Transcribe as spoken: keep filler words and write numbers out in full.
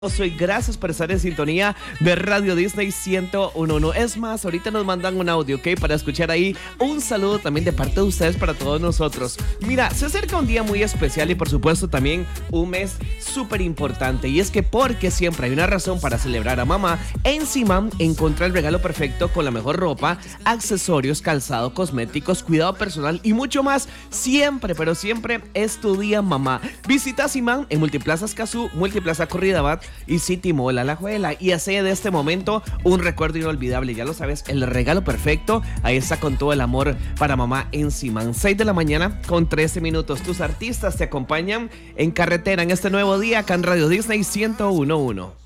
Soy gracias por estar en sintonía de Radio Disney ciento uno. Es más, ahorita nos mandan un audio, ¿ok? Para escuchar ahí un saludo también de parte de ustedes para todos nosotros. Mira, se acerca un día muy especial y por supuesto también un mes súper importante. Y es que porque siempre hay una razón para celebrar a mamá, en Simán encontrá el regalo perfecto con la mejor ropa, accesorios, calzado, cosméticos, cuidado personal y mucho más. Siempre, pero siempre es tu día, mamá. Visita Simán en Multiplaza Escazú, Multiplaza Corridabat y City Mall Alajuela y hace de este momento un recuerdo inolvidable. Ya lo sabes, el regalo perfecto. Ahí está con todo el amor para mamá en Simán. seis de la mañana con trece minutos. Tus artistas te acompañan en carretera en este nuevo día acá en Radio Disney ciento uno.